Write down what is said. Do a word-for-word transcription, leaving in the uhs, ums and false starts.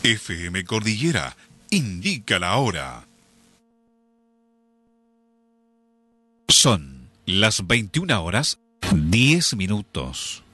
F M Cordillera indica la hora. Son las veintiuna horas diez minutos.